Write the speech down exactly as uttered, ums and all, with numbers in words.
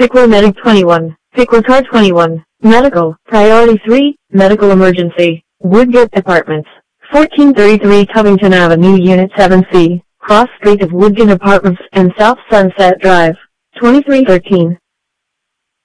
Pickler Medic twenty-one, Pickler Car twenty-one, Medical, Priority three, Medical Emergency, Woodgate Apartments, fourteen thirty-three Covington Avenue Unit seven C, Cross Street of Woodgate Apartments and South Sunset Drive, twenty-three thirteen,